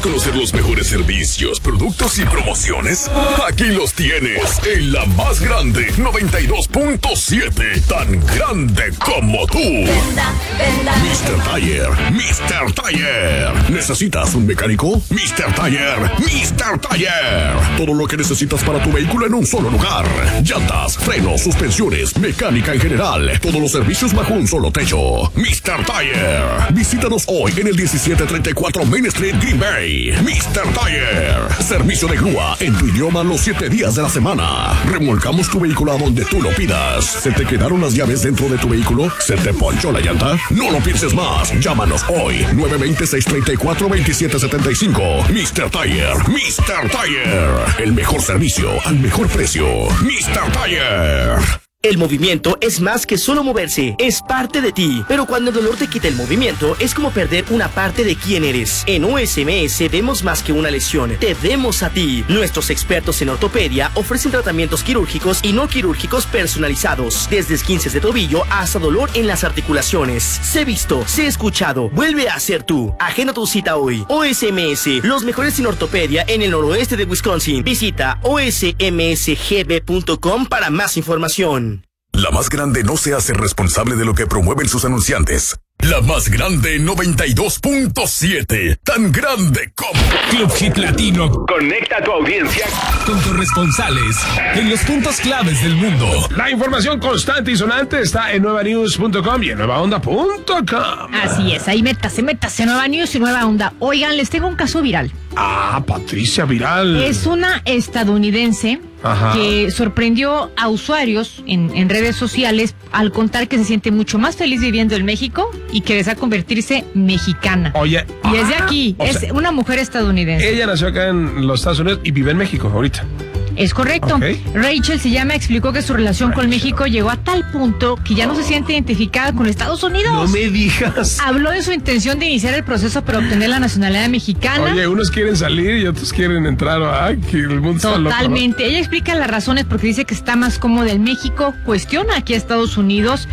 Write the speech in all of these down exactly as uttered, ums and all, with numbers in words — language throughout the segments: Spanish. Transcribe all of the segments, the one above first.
conocer los mejores servicios, productos y promociones? Aquí los tienes en la más grande, noventa y dos punto siete, tan grande como tú. Venda, venda. mister Tire, mister Tire. ¿Necesitas un mecánico? mister Tire, mister Tire. Todo lo que necesitas para tu vehículo en un solo lugar. Llantas, frenos, suspensiones, mecánica en general. Todos los servicios bajo un solo techo. mister Tire. Visítanos hoy en el diecisiete treinta y cuatro Main Street, Green Bay. mister Tire. Servicio de grúa en tu idioma los siete días de la semana. Remolcamos tu vehículo a donde tú lo pidas. ¿Se te quedaron las llaves dentro de tu vehículo? ¿Se te ponchó la llanta? No lo pienses más. Llámanos hoy. nueve dos cero, seis tres cuatro, dos siete siete cinco. mister Tire. mister Tire. El mejor servicio al mejor precio. mister Tire. El movimiento es más que solo moverse, es parte de ti. Pero cuando el dolor te quita el movimiento, es como perder una parte de quién eres. En U S M S vemos más que una lesión, te vemos a ti. Nuestros expertos en ortopedia ofrecen tratamientos quirúrgicos y no quirúrgicos personalizados, desde esguinces de tobillo hasta dolor en las articulaciones. Sé visto, sé escuchado, vuelve a ser tú. Agenda tu cita hoy. U S M S, los mejores en ortopedia en el noroeste de Wisconsin. Visita u s m s g b punto com para más información. La más grande no se hace responsable de lo que promueven sus anunciantes. La más grande, noventa y dos punto siete, tan grande como Club Hit Latino. Conecta a tu audiencia con corresponsales en los puntos claves del mundo. La información constante y sonante está en nueva news punto com y en nueva onda punto com. Así es, ahí métase, métase, Nueva News y Nueva Onda. Oigan, les tengo un caso viral. Ah, Patricia Viral. Es una estadounidense Ajá. que sorprendió a usuarios en, en redes sociales al contar que se siente mucho más feliz viviendo en México y que desea convertirse mexicana. Oye. Y es de aquí, es sea, una mujer estadounidense. Ella nació acá en los Estados Unidos y vive en México ahorita. Es correcto. Okay. Rachel se llama, explicó que su relación Rachel. con México llegó a tal punto que ya no se siente identificada con Estados Unidos. No me digas. Habló de su intención de iniciar el proceso para obtener la nacionalidad mexicana. Oye, unos quieren salir y otros quieren entrar. Ay, que el mundo está loco. Totalmente. Ella explica las razones porque dice que está más cómoda en México. Cuestiona aquí a Estados Unidos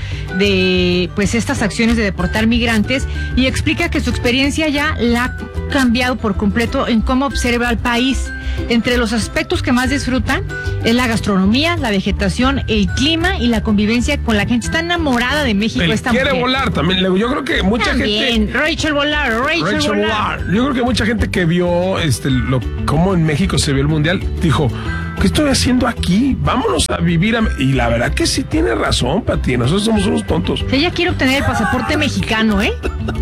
de pues estas acciones de deportar migrantes y explica que su experiencia ya la ha cambiado por completo en cómo observa al país. Entre los aspectos que más disfrutan es la gastronomía, la vegetación, el clima y la convivencia con la gente. Está enamorada de México. Él esta quiere mujer. volar también. Yo creo que mucha también. gente. Rachel Volar, Rachel, Rachel volar. volar. Yo creo que mucha gente que vio este lo cómo en México se vio el mundial dijo: ¿qué estoy haciendo aquí? Vámonos a vivir a... Y la verdad que sí tiene razón, Pati. Nosotros somos unos tontos. Ella quiere obtener el pasaporte mexicano, ¿eh?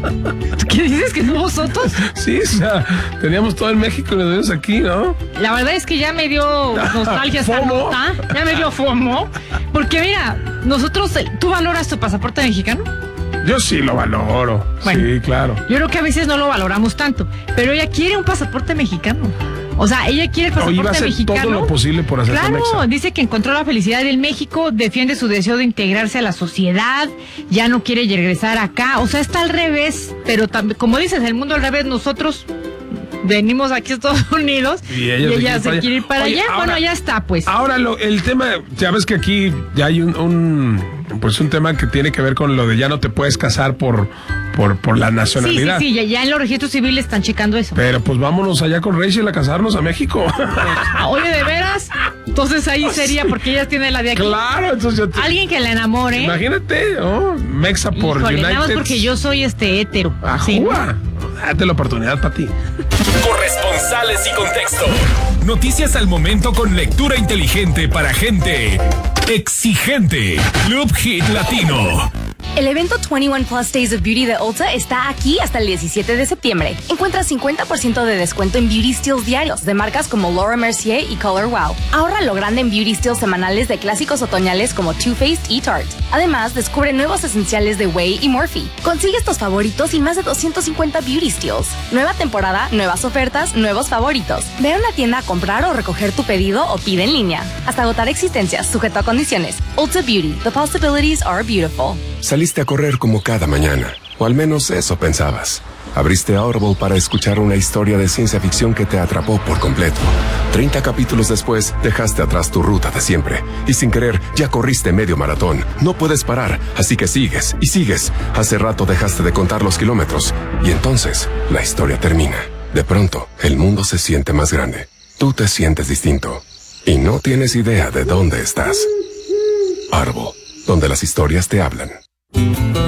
¿Qué dices que somos tontos? Sí, o sea, teníamos todo en México y lo tenemos aquí, ¿no? La verdad es que ya me dio nostalgia esta nota. Ya me dio fomo. Porque mira, nosotros... ¿Tú valoras tu pasaporte mexicano? Yo sí lo valoro. Bueno, sí, claro. Yo creo que a veces no lo valoramos tanto. Pero ella quiere un pasaporte mexicano. O sea, ella quiere el pasaporte Oye, va a hacer mexicano. todo lo posible por hacer Claro, Mexa. Dice que encontró la felicidad en México, defiende su deseo de integrarse a la sociedad, ya no quiere regresar acá. O sea, está al revés, pero también, como dices, el mundo al revés, nosotros venimos aquí a Estados Unidos y ella, y ella se quiere ir para Oye, allá. Ahora, bueno, ya está, pues. Ahora lo, el tema, ya ves que aquí ya hay un, un pues un tema que tiene que ver con lo de ya no te puedes casar por por, por la nacionalidad. Sí, sí, sí, ya, ya en los registros civiles están checando eso. Pero pues vámonos allá con Rachel a casarnos a México. Oye, ¿de veras? Entonces ahí sería, porque ella tiene la de aquí. Claro, entonces yo te... Alguien que la enamore. Imagínate, ¿no? Mexa por Híjole, United. nada más porque yo soy este hétero. Ajúa. Sí. Date la oportunidad para ti. Corresponsales y contexto. Noticias al momento con lectura inteligente para gente exigente. Club Hit Latino. El evento veintiuno Plus Days of Beauty de Ulta está aquí hasta el diecisiete de septiembre. Encuentra cincuenta por ciento de descuento en Beauty Steals diarios de marcas como Laura Mercier y Color Wow. Ahorra lo grande en Beauty Steals semanales de clásicos otoñales como Too Faced y Tarte. Además, descubre nuevos esenciales de Way y Morphe. Consigue estos favoritos y más de doscientos cincuenta Beauty Steals. Nueva temporada, nuevas ofertas, nuevos favoritos. Ve a una tienda a comprar o recoger tu pedido o pide en línea. Hasta agotar existencias, sujeto a condiciones. Ulta Beauty. The possibilities are beautiful. Saliste a correr como cada mañana, o al menos eso pensabas. Abriste Audible para escuchar una historia de ciencia ficción que te atrapó por completo. Treinta capítulos después, dejaste atrás tu ruta de siempre, y sin querer, ya corriste medio maratón. No puedes parar, así que sigues y sigues. Hace rato dejaste de contar los kilómetros, y entonces, la historia termina. De pronto, el mundo se siente más grande. Tú te sientes distinto. Y no tienes idea de dónde estás. Árbol, donde las historias te hablan.